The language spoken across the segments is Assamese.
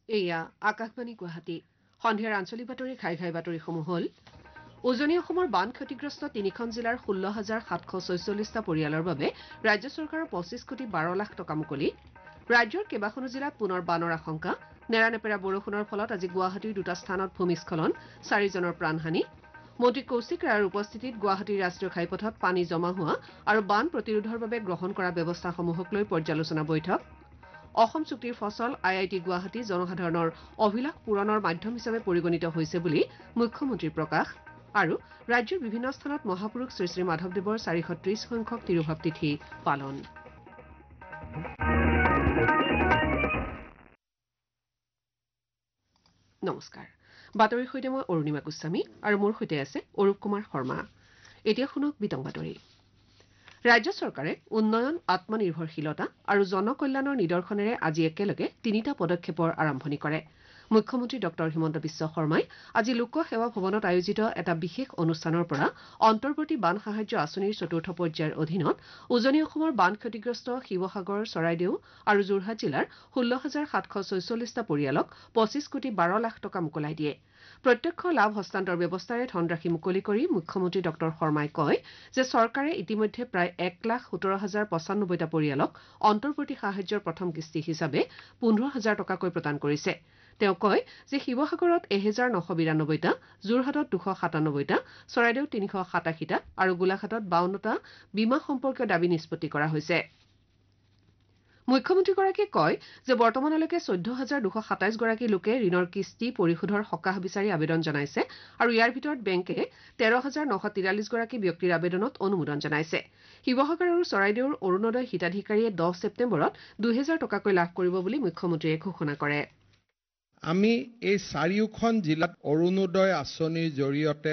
এয়া আকাশবাণী গুৱাহাটী সন্ধিয়াৰ আঞ্চলিক বাতৰি ঘাই বাতৰিসমূহ হ'ল উজনি অসমৰ বান ক্ষতিগ্ৰস্ত তিনিখন জিলাৰ 16,746টা পৰিয়ালৰ বাবে ৰাজ্য চৰকাৰৰ 25,12,00,000 টকা মুকলি ৰাজ্যৰ কেইবাখনো জিলাত পুনৰ বানৰ আশংকা নেৰানেপেৰা বৰষুণৰ ফলত আজি গুৱাহাটীৰ দুটা স্থানত ভূমিস্খলন 4জনৰ প্ৰাণহানি মন্ত্ৰী কৌশিক ৰায়ৰ উপস্থিতিত গুৱাহাটীৰ ৰাষ্ট্ৰীয় ঘাইপথত পানী জমা হোৱা আৰু বান প্ৰতিৰোধৰ বাবে গ্ৰহণ কৰা ব্যৱস্থাসমূহক লৈ পৰ্যালোচনা বৈঠক অসম চুক্তিৰ ফচল IIT গুৱাহাটী জনসাধাৰণৰ অভিলাষ পূৰণৰ মাধ্যম হিচাপে পৰিগণিত হৈছে বুলি মুখ্যমন্ত্ৰীৰ প্ৰকাশ আৰু ৰাজ্যৰ বিভিন্ন স্থানত মহাপুৰুষ শ্ৰী শ্ৰী মাধৱদেৱৰ 430 সংখ্যক তিৰুভাৱ তিথি পালন নমস্কাৰ বাতৰিৰ সৈতে মই অৰুণিমা গোস্বামী আৰু মোৰ সৈতে আছে অৰূপ কুমাৰ শৰ্মা এতিয়া শুনক বিতং বাতৰি ৰাজ্য চৰকাৰে উন্নয়ন আত্মনিৰ্ভৰশীলতা আৰু জনকল্যাণৰ নিদৰ্শনেৰে আজি একেলগে তিনিটা পদক্ষেপৰ আৰম্ভণি কৰে মুখ্যমন্ত্ৰী ডঃ হিমন্ত বিশ্ব শৰ্মাই আজি লোকসেৱা ভৱনত আয়োজিত এটা বিশেষ অনুষ্ঠানৰ পৰা অন্তৰ্বৰ্তী বান সাহায্য আঁচনিৰ চতুৰ্থ পৰ্যায়ৰ অধীনত উজনি অসমৰ বান ক্ষতিগ্ৰস্ত শিৱসাগৰ চৰাইদেউ আৰু যোৰহাট জিলাৰ 16,746টা পৰিয়ালক 25,12,00,000 টকা মোকলাই দিয়ে প্ৰত্যক্ষ লাভ হস্তান্তৰ ব্যৱস্থাৰে ধনৰাশি মুকলি কৰি মুখ্যমন্ত্ৰী ডঃ শৰ্মাই কয় যে চৰকাৰে ইতিমধ্যে প্ৰায় 1,17,095টা পৰিয়ালক অন্তৰ্বৰ্তী সাহায্যৰ প্ৰথম কিস্তি হিচাপে 15,000 টকাকৈ প্ৰদান কৰিছে তেওঁ কয় যে শিৱসাগৰত 1,992টা যোৰহাটত 297টা চৰাইদেউত 387টা আৰু গোলাঘাটত 52টা বীমা সম্পৰ্কীয় দাবী নিষ্পত্তি কৰা হৈছে মুখ্যমন্ত্ৰীগৰাকীয়ে কয় যে বৰ্তমানলৈকে 14,227 গৰাকী লোকে ঋণৰ কিস্তি পৰিশোধৰ সকাহ বিচাৰি আবেদন জনাইছে আৰু ইয়াৰ ভিতৰত বেংকে 13,943 গৰাকী ব্যক্তিৰ আবেদনত অনুমোদন জনাইছে শিৱসাগৰ আৰু চৰাইদেউৰ অৰুণোদয় হিতাধিকাৰীয়ে 10 ছেপ্টেম্বৰত 2,000 টকাকৈ লাভ কৰিব বুলি মুখ্যমন্ত্ৰীয়ে ঘোষণা কৰে আমি এই চাৰিওখন জিলাত অৰুণোদয় আঁচনিৰ জৰিয়তে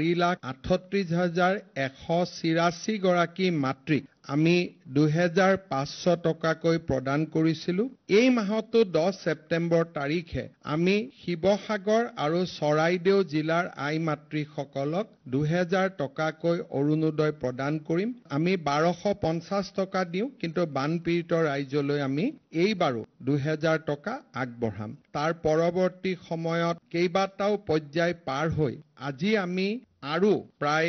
4,38,184 গৰাকী মাতৃক আমি 2,500 টকাকৈ প্ৰদান কৰিছিলো এই মাহতো 10 ছেপ্টেম্বৰ তাৰিখে আমি শিৱসাগৰ আৰু চৰাইদেউ জিলাৰ আই মাতৃসকলক 2,000 টকাকৈ অৰুণোদয় প্ৰদান কৰিম আমি 1,250 টকা দিওঁ কিন্তু বানপীড়িত ৰাইজলৈ আমি এইবাৰো 2,000 টকা আগবঢ়াম তাৰ পৰৱৰ্তী সময়ত কেইবাটাও পৰ্যায় পাৰ হৈ আজি আমি আৰু প্ৰায়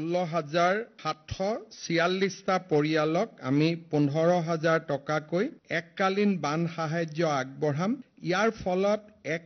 16,746টা পৰিয়ালক আমি 15,000 টকাকৈ এককালীন বান সাহায্য আগবঢ়াম ইয়াৰ ফলত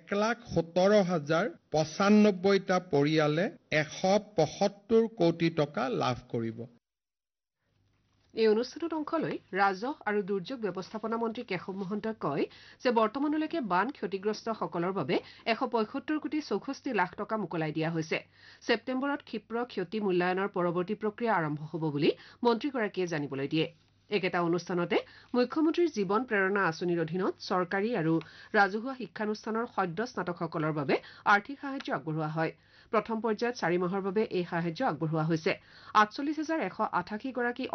1,17,095টা পৰিয়ালে 175 কোটি টকা লাভ কৰিব এই অনুষ্ঠানত অংশ লৈ ৰাজহ আৰু দুৰ্যোগ ব্যৱস্থাপনা মন্ত্ৰী কেশৱ মহন্তই কয় যে বৰ্তমানলৈকে বান ক্ষতিগ্ৰস্তসকলৰ বাবে 175,64 লাখ টকা মোকলাই দিয়া হৈছে ছেপ্টেম্বৰত ক্ষিপ্ৰ ক্ষতি মূল্যায়নৰ পৰৱৰ্তী প্ৰক্ৰিয়া আৰম্ভ হ'ব বুলি মন্ত্ৰীগৰাকীয়ে জানিবলৈ দিয়ে একেটা অনুষ্ঠানতে মুখ্যমন্ত্ৰীৰ জীৱন প্ৰেৰণা আঁচনিৰ অধীনত চৰকাৰী আৰু ৰাজহুৱা শিক্ষানুষ্ঠানৰ সদ্য স্নাতকসকলৰ বাবে আৰ্থিক সাহায্য আগবঢ়োৱা হয় প্ৰথম পৰ্যায়ত 4 মাহৰ বাবে এই সাহায্য আগবঢ়োৱা হৈছে 48,188 গৰাকী